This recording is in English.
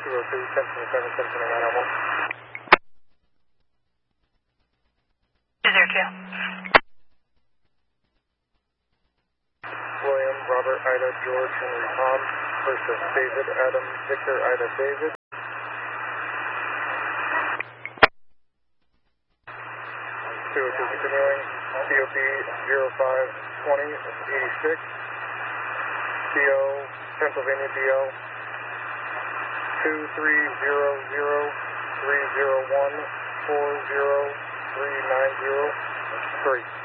202, 1027, 1029, 202. William, Robert, Ida, George, Henry, Tom, versus David, Adam, Victor, Ida, David. 202 continuing, COP 052086, DO, Pennsylvania DO 2300301403903.